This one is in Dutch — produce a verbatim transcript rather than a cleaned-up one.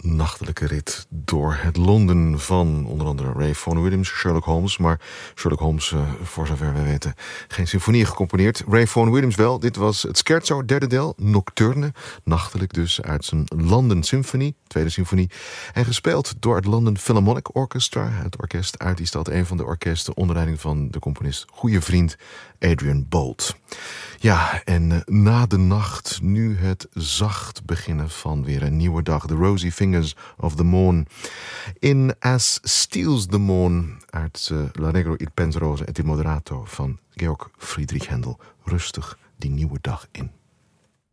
nachtelijke rit door het Londen van onder andere Ray Vaughan Williams, Sherlock Holmes. Maar Sherlock Holmes, uh, voor zover we weten, geen symfonie gecomponeerd. Ray Vaughan Williams wel. Dit was het Scherzo, derde deel, Nocturne. Nachtelijk dus, uit zijn London Symphony, tweede symfonie. En gespeeld door het London Philharmonic Orchestra. Het orkest uit die stad, een van de orkesten onder leiding van de componist, goede vriend Adrian Boult. Ja, en uh, na de nacht, nu het zacht beginnen van weer een nieuwe dag. The Rosy Fingers of the Morn. In As Steals the Morn uit uh, L'Allegro il Penseroso et il Moderato van Georg Friedrich Händel. Rustig die nieuwe dag in.